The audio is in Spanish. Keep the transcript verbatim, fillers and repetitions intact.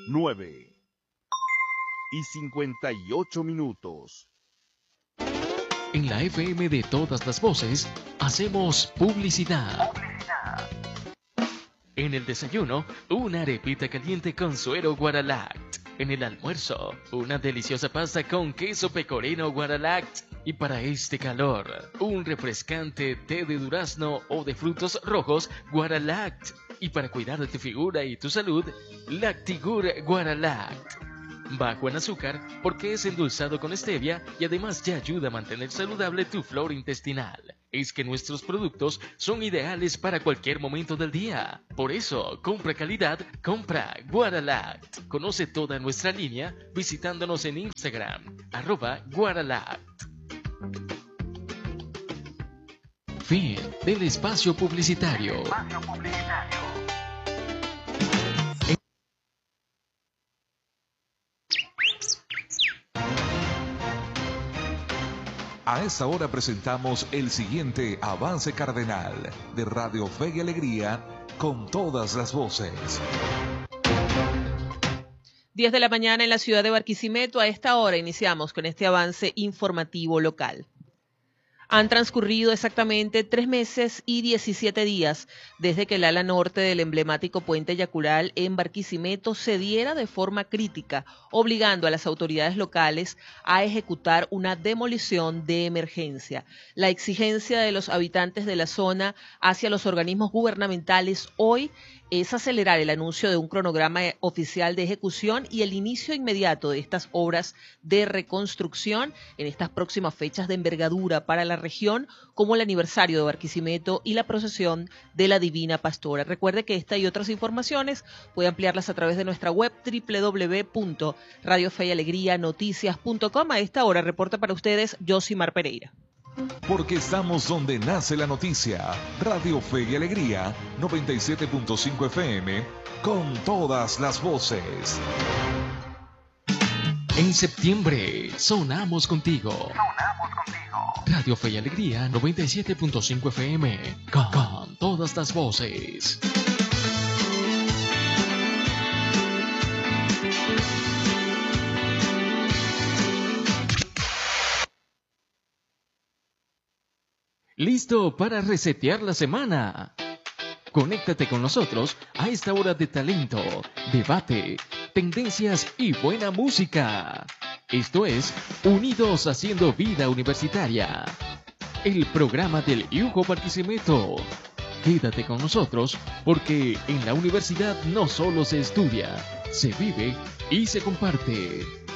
nueve y cincuenta y ocho minutos. En la F M de todas las voces, hacemos publicidad. Publicidad. En el desayuno, una arepita caliente con suero Guaralact. En el almuerzo, una deliciosa pasta con queso pecorino Guaralact. Y para este calor, un refrescante té de durazno o de frutos rojos Guaralact. Y para cuidar de tu figura y tu salud, Lactigur Guaralact. Bajo en azúcar porque es endulzado con stevia y además te ayuda a mantener saludable tu flora intestinal. Es que nuestros productos son ideales para cualquier momento del día. Por eso, compra calidad, compra Guaralact. Conoce toda nuestra línea visitándonos en Instagram, arroba Guaralact. Fin del espacio publicitario. Espacio publicitario. A esta hora presentamos el siguiente avance cardenal de Radio Fe y Alegría con todas las voces. diez de la mañana en la ciudad de Barquisimeto. A esta hora iniciamos con este avance informativo local. Han transcurrido exactamente tres meses y diecisiete días desde que el ala norte del emblemático puente Yacural en Barquisimeto cediera de forma crítica, obligando a las autoridades locales a ejecutar una demolición de emergencia. La exigencia de los habitantes de la zona hacia los organismos gubernamentales hoy es acelerar el anuncio de un cronograma oficial de ejecución y el inicio inmediato de estas obras de reconstrucción en estas próximas fechas de envergadura para la región, como el aniversario de Barquisimeto y la procesión de la Divina Pastora. Recuerde que esta y otras informaciones puede ampliarlas a través de nuestra web doble u doble u doble u punto radio fe y alegría noticias punto com. A esta hora reporta para ustedes Josimar Pereira. Porque estamos donde nace la noticia. Radio Fe y Alegría, noventa y siete punto cinco F M, con todas las voces. En septiembre, sonamos contigo. Sonamos contigo. Radio Fe y Alegría, noventa y siete punto cinco F M, con, con todas las voces. ¿Listo para resetear la semana? Conéctate con nosotros a esta hora de talento, debate, tendencias y buena música. Esto es Unidos Haciendo Vida Universitaria, el programa del I U C O Barquisimeto. Quédate con nosotros porque en la universidad no solo se estudia, se vive y se comparte.